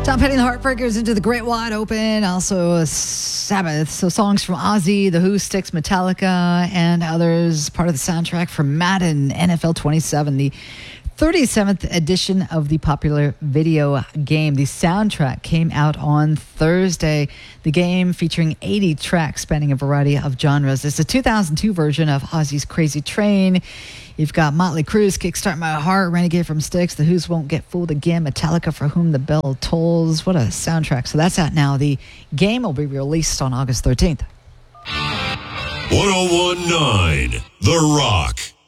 Tom Petty and the Heartbreakers into the Great Wide Open. Also Sabbath. So songs from Ozzy, The Who, Styx, Metallica, and others. Part of the soundtrack for Madden NFL 27, the 37th edition of the popular video game. The soundtrack came out on Thursday. The game featuring 80 tracks spanning a variety of genres. It's a 2002 version of Ozzy's Crazy Train. You've got Motley Crue's Kickstart My Heart, Renegade from Styx, The Who's Won't Get Fooled Again, Metallica, For Whom the Bell Tolls. What a soundtrack. So that's out now. The game will be released on August 13th. 1019 The Rock.